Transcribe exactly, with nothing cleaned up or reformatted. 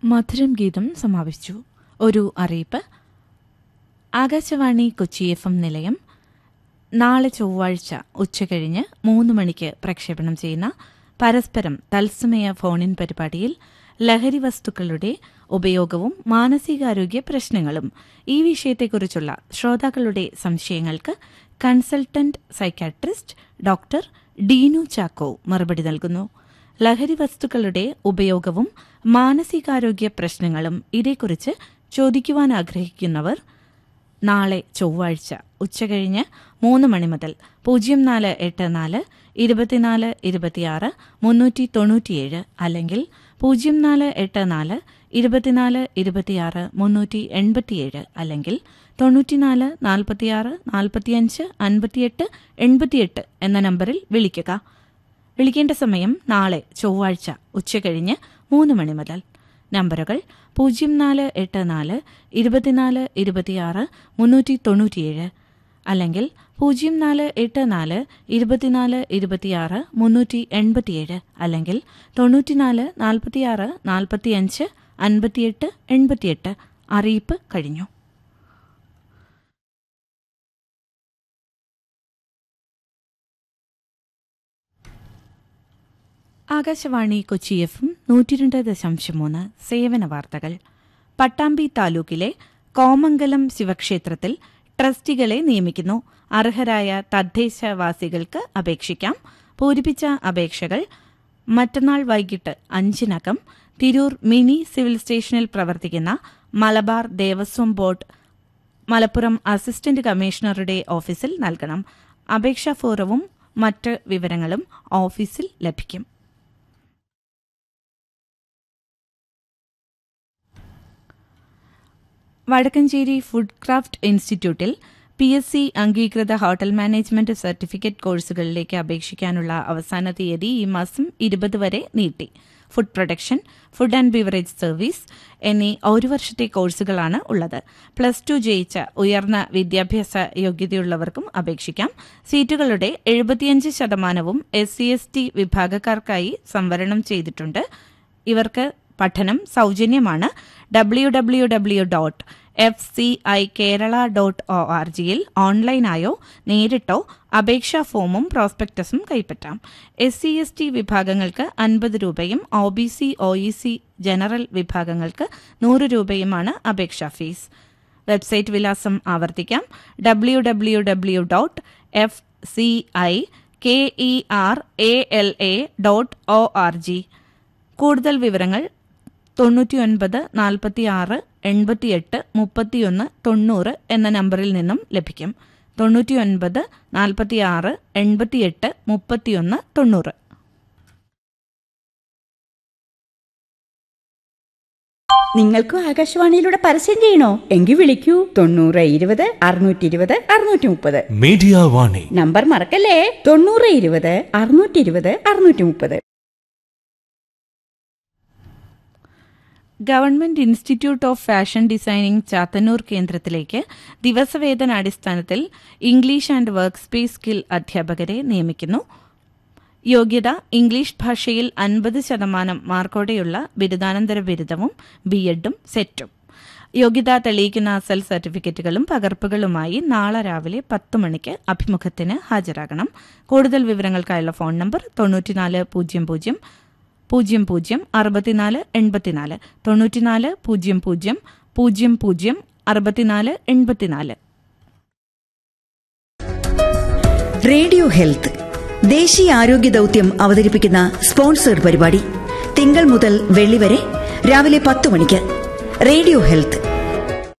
മധുരം ഗീതം സമാപിച്ചു. ഒരു അറിയിപ്പ്. ആകാശവാണി കൊച്ചി എഫ് എം നിലയം നാളെ ചൊവ്വാഴ്ച ഉച്ചകഴിഞ്ഞ് മൂന്ന് മണിക്ക് പ്രക്ഷേപണം ചെയ്യുന്ന പരസ്പരം തത്സമയ ഫോണിൻ പരിപാടിയിൽ ലഹരി വസ്തുക്കളുടെ ഉപയോഗവും മാനസികാരോഗ്യ പ്രശ്നങ്ങളും ഈ വിഷയത്തെക്കുറിച്ചുള്ള ശ്രോതാക്കളുടെ സംശയങ്ങൾക്ക് consultant psychiatrist doctor Deenu Chacko മറുപടി നൽകുന്നു. ലഹരി വസ്തുക്കളുടെ ഉപയോഗവും മാനസികാരോഗ്യ പ്രശ്നങ്ങളും ഇതേക്കുറിച്ച് ചോദിക്കുവാൻ ആഗ്രഹിക്കുന്നവർ നാളെ ചൊവ്വാഴ്ച ഉച്ചകഴിഞ്ഞ് മൂന്ന് മണി മുതൽ പൂജ്യം നാല് എട്ട് നാല് ഇരുപത്തിനാല് ഇരുപത്തിയാറ് മുന്നൂറ്റി തൊണ്ണൂറ്റിയേഴ് അല്ലെങ്കിൽ പൂജ്യം നാല് എട്ട് നാല് ഇരുപത്തിനാല് ഇരുപത്തിയാറ് മുന്നൂറ്റി എൺപത്തിയേഴ് അല്ലെങ്കിൽ തൊണ്ണൂറ്റിനാല് നാൽപ്പത്തിയാറ് നാൽപ്പത്തിയഞ്ച് അൻപത്തിയെട്ട് എൺപത്തിയെട്ട് എന്ന നമ്പറിൽ വിളിക്കുക. വിളിക്കേണ്ട സമയം നാളെ ചൊവ്വാഴ്ച ഉച്ചകഴിഞ്ഞ് മൂന്ന് മണി മുതൽ. നമ്പറുകൾ പൂജ്യം നാല് എട്ട് നാല് ഇരുപത്തിനാല് ഇരുപത്തിയാറ് മുന്നൂറ്റി തൊണ്ണൂറ്റിയേഴ് അല്ലെങ്കിൽ പൂജ്യം നാല് എട്ട് നാല് ഇരുപത്തിനാല് ഇരുപത്തിയാറ് മുന്നൂറ്റി എൺപത്തിയേഴ് അല്ലെങ്കിൽ തൊണ്ണൂറ്റിനാല് നാൽപ്പത്തിയാറ് നാൽപ്പത്തിയഞ്ച് അൻപത്തിയെട്ട് എൺപത്തിയെട്ട്. അറിയിപ്പ് കഴിഞ്ഞു. ആകാശവാണി കൊച്ചി എഫും നൂറ്റിരണ്ട് ദശാംശം മൂന്ന് സേവന വാർത്തകൾ. പട്ടാമ്പി താലൂക്കിലെ കോമംഗലം ശിവക്ഷേത്രത്തിൽ ട്രസ്റ്റികളെ നിയമിക്കുന്നു. അർഹരായ തദ്ദേശവാസികൾക്ക് അപേക്ഷിക്കാം. പൂരിപ്പിച്ച അപേക്ഷകൾ മറ്റന്നാൾ വൈകിട്ട് അഞ്ചിനകം തിരൂർ മിനി സിവിൽ സ്റ്റേഷനിൽ പ്രവർത്തിക്കുന്ന മലബാർ ദേവസ്വം ബോർഡ് മലപ്പുറം അസിസ്റ്റന്റ് കമ്മീഷണറുടെ ഓഫീസിൽ നൽകണം. അപേക്ഷാ ഫോറവും മറ്റ് വിവരങ്ങളും ഓഫീസിൽ ലഭിക്കും. വടക്കഞ്ചേരി ഫുഡ് ക്രാഫ്റ്റ് ഇൻസ്റ്റിറ്റ്യൂട്ടിൽ പി എസ് സി അംഗീകൃത ഹോട്ടൽ മാനേജ്മെന്റ് സർട്ടിഫിക്കറ്റ് കോഴ്സുകളിലേക്ക് അപേക്ഷിക്കാനുള്ള അവസാന തീയതി ഈ മാസം ഇരുപത് വരെ നീട്ടി. Food production, food and beverage service എന്നീ ഒരു വർഷത്തെ കോഴ്സുകളാണ് ഉള്ളത്. പ്ലസ് ടു ജയിച്ച ഉയർന്ന വിദ്യാഭ്യാസ യോഗ്യതയുള്ളവർക്കും അപേക്ഷിക്കാം. സീറ്റുകളുടെ എഴുപത്തിയഞ്ച് ശതമാനവും എസ് സി എസ് ടി വിഭാഗക്കാർക്കായി സംവരണം ചെയ്തിട്ടുണ്ട്. ഇവർക്ക് പഠനം സൌജന്യമാണ്. W W W dot F C I Kerala dot O R ജിയിൽ ഓൺലൈനായോ നേരിട്ടോ അപേക്ഷാ ഫോമും പ്രോസ്പെക്ടസും കൈപ്പറ്റാം. എസ് സി എസ് ടി വിഭാഗങ്ങൾക്ക് അൻപത് രൂപയും O B C O E C general വിഭാഗങ്ങൾക്ക് നൂറ് രൂപയുമാണ് അപേക്ഷാ ഫീസ്. വെബ്സൈറ്റ് വിലാസം ആവർത്തിക്കാം. W W W dot F C I K E R A L A dot O R G. കൂടുതൽ വിവരങ്ങൾ തൊണ്ണൂറ്റിയൊൻപത് നാൽപ്പത്തിയാറ് എൺപത്തിയെട്ട് മുപ്പത്തിയൊന്ന് തൊണ്ണൂറ് എന്ന നമ്പറിൽ നിന്നും ലഭിക്കും. തൊണ്ണൂറ്റിയൊൻപത് നാൽപ്പത്തിയാറ് എൺപത്തിയെട്ട് മുപ്പത്തിയൊന്ന് തൊണ്ണൂറ്. നിങ്ങൾക്കും ആകാശവാണിയിലൂടെ പരസ്യം ചെയ്യണോ? എങ്കിൽ വിളിക്കൂ തൊണ്ണൂറ് ഇരുപത് അറുന്നൂറ്റി ഇരുപത് അറുന്നൂറ്റി മുപ്പത്. മീഡിയ വാണി നമ്പർ മറക്കല്ലേ. തൊണ്ണൂറ് ഇരുപത് അറുന്നൂറ്റി ഇരുപത് അറുന്നൂറ്റി മുപ്പത്. Government institute of fashion designing Chathannoor കേന്ദ്രത്തിലേക്ക് ദിവസവേതനാടിസ്ഥാനത്തിൽ English and work space skill അധ്യാപകരെ നിയമിക്കുന്നു. യോഗ്യത ഇംഗ്ലീഷ് ഭാഷയിൽ അൻപത് ശതമാനം മാർക്കോടെയുള്ള ബിരുദാനന്തര ബിരുദവും ബി എഡും സെറ്റും. യോഗ്യത തെളിയിക്കുന്ന അസൽ സർട്ടിഫിക്കറ്റുകളും പകർപ്പുകളുമായി നാളെ രാവിലെ പത്ത് മണിക്ക് അഭിമുഖത്തിന് ഹാജരാകണം. കൂടുതൽ വിവരങ്ങൾക്കായുള്ള ഫോൺ നമ്പർ തൊണ്ണൂറ്റിനാല് പൂജ്യം പൂജ്യം പൂജ്യം പൂജ്യം അറുപത്തിനാല് എൺപത്തിനാല് തൊണ്ണൂറ്റിനാല് പൂജ്യം പൂജ്യം പൂജ്യം പൂജ്യം അറുപത്തിനാല് എൺപത്തിനാല്. റേഡിയോ ഹെൽത്ത് ദേശീയ ആരോഗ്യ ദൌത്യം അവതരിപ്പിക്കുന്ന സ്പോൺസേഡ് പരിപാടി തിങ്കൾ മുതൽ വെള്ളി വരെ രാവിലെ പത്ത് മണിക്ക്. Radio health